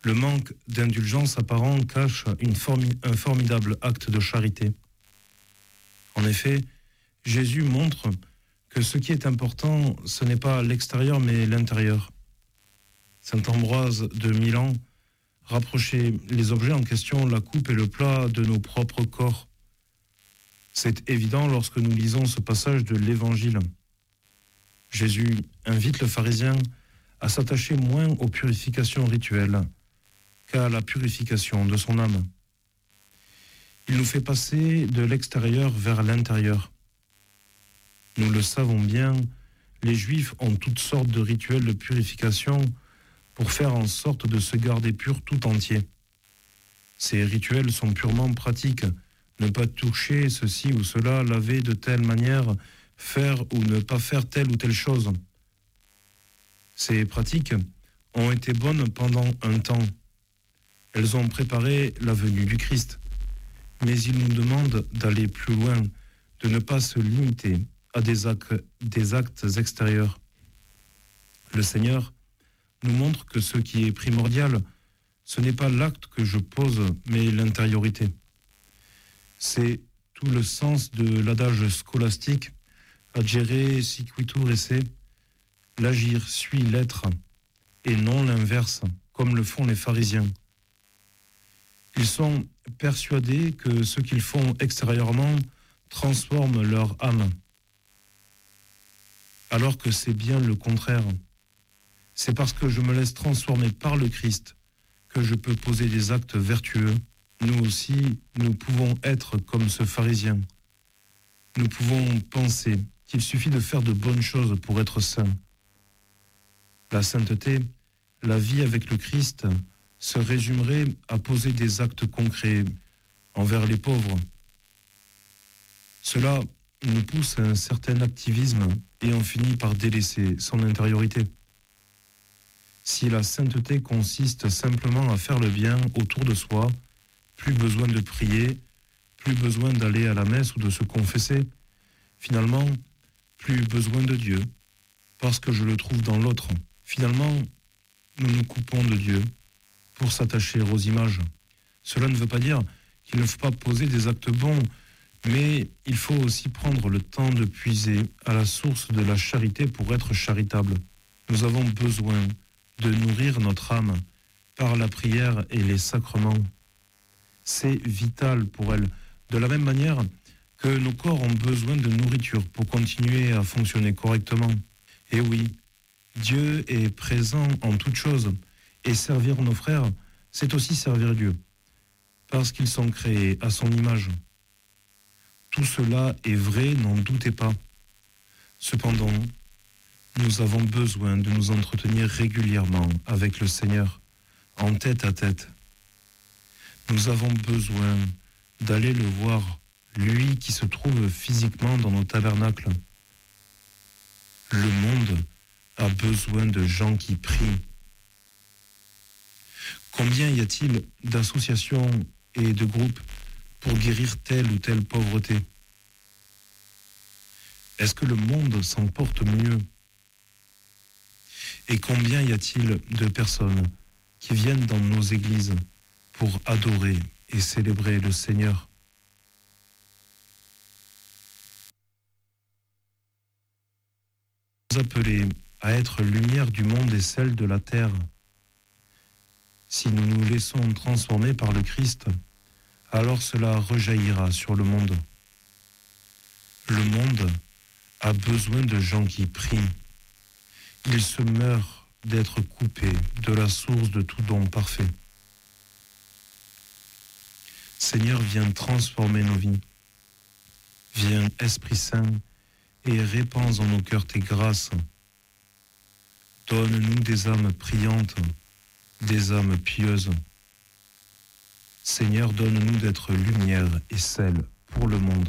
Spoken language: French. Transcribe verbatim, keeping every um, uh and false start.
Le manque d'indulgence apparent cache une formi- un formidable acte de charité. En effet, Jésus montre que ce qui est important, ce n'est pas l'extérieur, mais l'intérieur. Saint Ambroise de Milan rapprochait les objets en question, la coupe et le plat, de nos propres corps. C'est évident lorsque nous lisons ce passage de l'Évangile. Jésus invite le pharisien à s'attacher moins aux purifications rituelles qu'à la purification de son âme. Il nous fait passer de l'extérieur vers l'intérieur. Nous le savons bien, les Juifs ont toutes sortes de rituels de purification pour faire en sorte de se garder pur tout entier. Ces rituels sont purement pratiques. Ne pas toucher ceci ou cela, laver de telle manière, faire ou ne pas faire telle ou telle chose. Ces pratiques ont été bonnes pendant un temps. Elles ont préparé la venue du Christ. Mais il nous demande d'aller plus loin, de ne pas se limiter à des actes, des actes extérieurs. Le Seigneur nous montre que ce qui est primordial, ce n'est pas l'acte que je pose, mais l'intériorité. C'est tout le sens de l'adage scolastique « agere sequitur esse », l'agir suit l'être, et non l'inverse, comme le font les pharisiens. Ils sont persuadés que ce qu'ils font extérieurement transforme leur âme, alors que c'est bien le contraire. C'est parce que je me laisse transformer par le Christ que je peux poser des actes vertueux. Nous aussi, nous pouvons être comme ce pharisien. Nous pouvons penser qu'il suffit de faire de bonnes choses pour être saint. La sainteté, la vie avec le Christ, se résumerait à poser des actes concrets envers les pauvres. Cela nous pousse à un certain activisme et on finit par délaisser son intériorité. Si la sainteté consiste simplement à faire le bien autour de soi, plus besoin de prier, plus besoin d'aller à la messe ou de se confesser, finalement, plus besoin de Dieu, parce que je le trouve dans l'autre. Finalement, nous nous coupons de Dieu pour s'attacher aux images. Cela ne veut pas dire qu'il ne faut pas poser des actes bons, mais il faut aussi prendre le temps de puiser à la source de la charité pour être charitable. Nous avons besoin de nourrir notre âme par la prière et les sacrements. C'est vital pour elle, de la même manière que nos corps ont besoin de nourriture pour continuer à fonctionner correctement. Et oui, Dieu est présent en toutes choses, et servir nos frères, c'est aussi servir Dieu, parce qu'ils sont créés à son image. Tout cela est vrai, n'en doutez pas. Cependant, nous avons besoin de nous entretenir régulièrement avec le Seigneur, en tête à tête. Nous avons besoin d'aller le voir, lui qui se trouve physiquement dans nos tabernacles. Le monde a besoin de gens qui prient. Combien y a-t-il d'associations et de groupes pour guérir telle ou telle pauvreté? Est-ce que le monde s'en porte mieux? Et combien y a-t-il de personnes qui viennent dans nos églises pour adorer et célébrer le Seigneur? Nous appelés à être lumière du monde et celle de la terre. Si nous nous laissons transformer par le Christ, alors cela rejaillira sur le monde. Le monde a besoin de gens qui prient. Il se meurt d'être coupé de la source de tout don parfait. Seigneur, viens transformer nos vies. Viens, Esprit Saint, et répands en nos cœurs tes grâces. Donne-nous des âmes priantes, des âmes pieuses. Seigneur, donne-nous d'être lumière et sel pour le monde.